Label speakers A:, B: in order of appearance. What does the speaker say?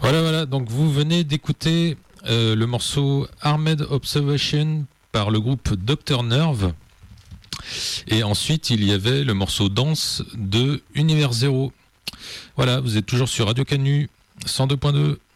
A: Voilà. Donc vous venez d'écouter le morceau Armed Observation par le groupe Dr Nerve. Et ensuite, il y avait le morceau Danse de Univers Zero. Voilà, vous êtes toujours sur Radio Canu 102.2.